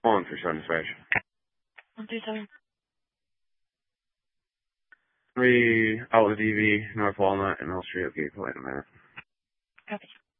On for Sun Dispatch. 137. 3 Outlet DV, North Walnut, and Mill Street. Okay, play in a minute. Copy.